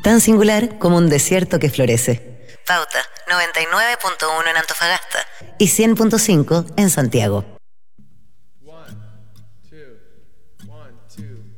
tan singular como un desierto que florece. Pauta 99.1 en Antofagasta y 100.5 en Santiago. 1, 2, 1, 2